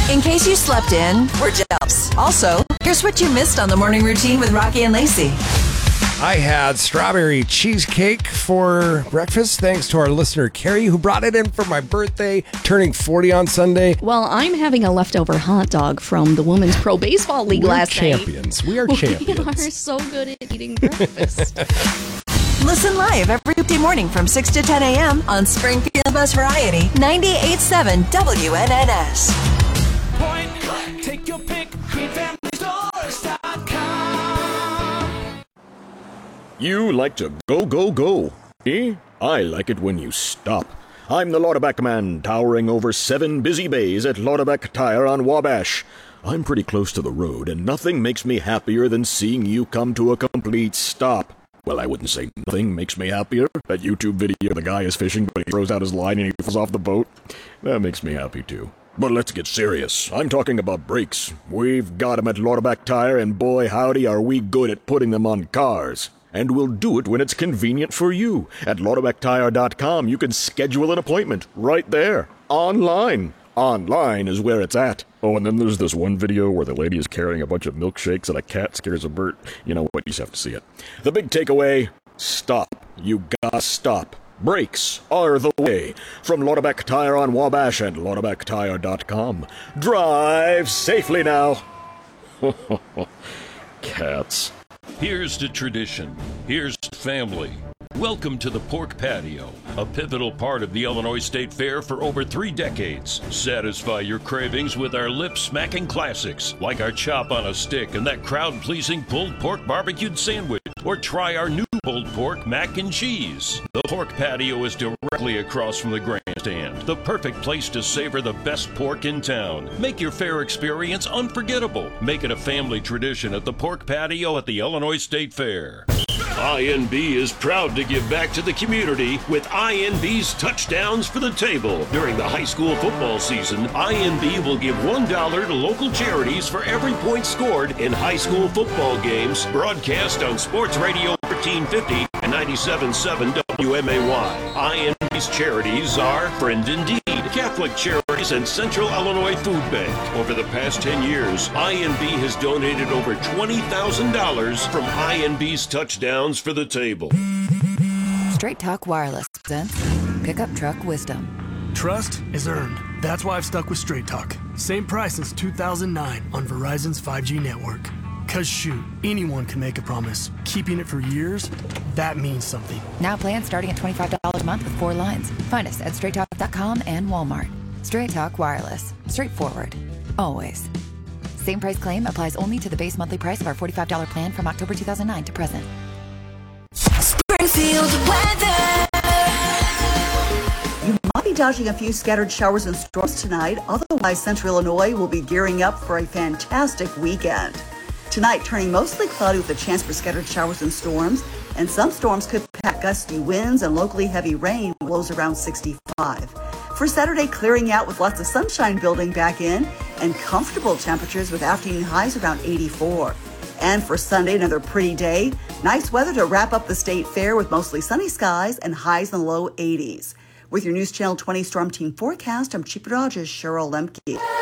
In case you slept in, we're jealous. Also, here's what you missed on the morning routine with Rocky and Lacey. I had strawberry cheesecake for breakfast, thanks to our listener, Carrie, who brought it in for my birthday, turning 40 on Sunday. Well, I'm having a leftover hot dog from the Women's Pro Baseball League last night. We are champions. We are so good at eating breakfast. Listen live every weekday morning from 6 to 10 a.m. on Springfield's Best Variety, 98.7 WNNS. Point, take your pick, queenfamilystores.com. You like to go, go, go. Eh? I like it when you stop. I'm the Lauterback Man, towering over 7 busy bays at Lauterback Tire on Wabash. I'm pretty close to the road, and nothing makes me happier than seeing you come to a complete stop. Well, I wouldn't say nothing makes me happier. That YouTube video, the guy is fishing, but he throws out his line and he falls off the boat. That makes me happy, too. But let's get serious. I'm talking about brakes. We've got them at Lauterback Tire, and boy, howdy, are we good at putting them on cars. And we'll do it when it's convenient for you. At LauterbackTire.com, you can schedule an appointment right there, online. Online is where it's at. Oh, and then there's this one video where the lady is carrying a bunch of milkshakes and a cat scares a bird. You know what? You just have to see it. The big takeaway, stop. You gotta stop. Brakes are the way. From Lauterback Tire on Wabash and LauterbackTire.com. Drive safely now. Cats. Here's to tradition. Here's to family. Welcome to the Pork Patio, a pivotal part of the Illinois State Fair for over 3 decades. Satisfy your cravings with our lip-smacking classics, like our chop on a stick and that crowd-pleasing pulled pork barbecued sandwich, or try our new pulled pork mac and cheese. The Pork Patio is directly across from the grandstand, the perfect place to savor the best pork in town. Make your fair experience unforgettable. Make it a family tradition at the Pork Patio at the Illinois State Fair. INB is proud to give back to the community with INB's Touchdowns for the Table. During the high school football season, INB will give $1 to local charities for every point scored in high school football games, broadcast on Sports Radio 1350 and 97.7 WMAY. INB's charities are Friend Indeed, Catholic Charities, and Central Illinois Food Bank. Over the past 10 years, INB has donated over $20,000 from INB's Touchdowns for the Table. Straight Talk Wireless presents Pickup Truck Wisdom. Trust is earned. That's why I've stuck with Straight Talk. Same price since 2009 on Verizon's 5G network. Cause shoot, anyone can make a promise. Keeping it for years, that means something. Now plans starting at $25 a month with 4 lines. Find us at straighttalk.com and Walmart. Straight Talk Wireless. Straightforward. Always. Same price claim applies only to the base monthly price of our $45 plan from October 2009 to present. Springfield weather. You might be dodging a few scattered showers and storms tonight. Otherwise, Central Illinois will be gearing up for a fantastic weekend. Tonight, turning mostly cloudy with a chance for scattered showers and storms. And some storms could pack gusty winds and locally heavy rain, blows around 65. For Saturday, clearing out with lots of sunshine building back in and comfortable temperatures with afternoon highs around 84. And for Sunday, another pretty day. Nice weather to wrap up the state fair with mostly sunny skies and highs in the low 80s. With your News Channel 20 Storm Team forecast, I'm Chief Dodge's Cheryl Lemke.